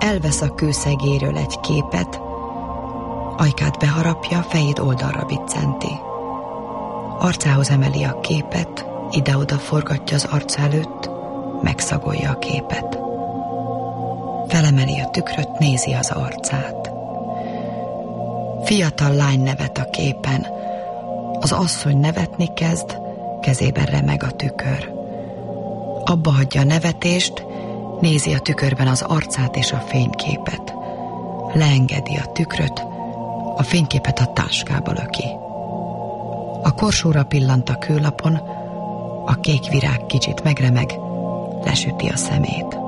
elvesz a kőszegéről egy képet, ajkát beharapja, fejét oldalra biccenti. Arcához emeli a képet, ide-oda forgatja az arc előtt, megszagolja a képet. Felemeli a tükröt, nézi az arcát. Fiatal lány nevet a képen. Az asszony nevetni kezd, kezében remeg a tükör. Abba hagyja a nevetést, nézi a tükörben az arcát és a fényképet. Leengedi a tükröt, a fényképet a táskába löki. A korsóra pillant a kőlapon, a kék virág kicsit megremeg, lesüti a szemét.